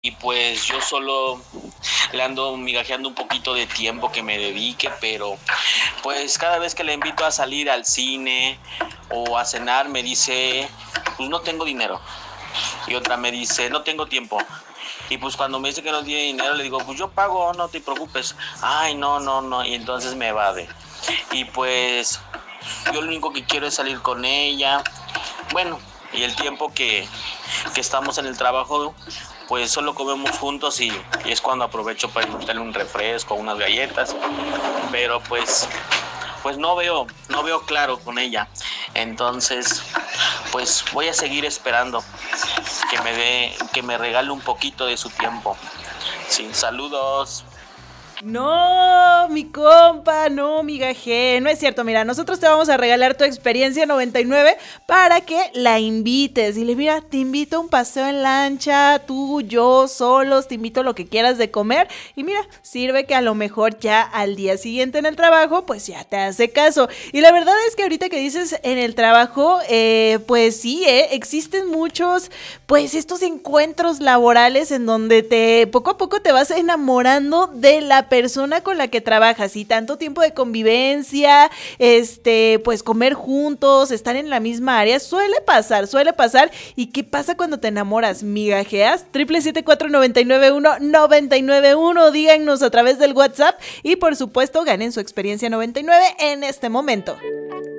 y pues yo solo le ando migajeando un poquito de tiempo que me dedique, pero pues cada vez que le invito a salir al cine o a cenar me dice, pues no tengo dinero. Y otra me dice, no tengo tiempo. Y pues cuando me dice que no tiene dinero, le digo, pues yo pago, no te preocupes. Ay, no, no, no. Y entonces me evade. Y pues yo lo único que quiero es salir con ella. Bueno, y el tiempo que estamos en el trabajo, pues solo comemos juntos y es cuando aprovecho para invitarle un refresco, unas galletas. Pero pues no veo claro con ella. Entonces, pues voy a seguir esperando que me regale un poquito de su tiempo. Sí, saludos. No, mi compa, no, migaje, no es cierto. Mira, nosotros te vamos a regalar tu experiencia 99 para que la invites. Dile, mira, te invito a un paseo en lancha, tú, yo, solos, te invito a lo que quieras de comer. Y mira, sirve que a lo mejor ya al día siguiente en el trabajo, pues ya te hace caso. Y la verdad es que ahorita que dices en el trabajo, pues sí, existen muchos, pues estos encuentros laborales en donde poco a poco te vas enamorando de la persona con la que trabajas y tanto tiempo de convivencia, pues comer juntos, estar en la misma área, suele pasar, suele pasar. ¿Y qué pasa cuando te enamoras? ¿Migajeas? 777-499-1991, díganos a través del WhatsApp y por supuesto ganen su experiencia 99 en este momento.